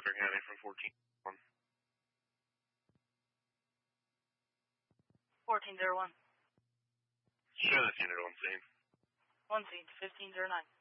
Custer County from 1401. 1401. Show this unit on scene. One scene, 1509.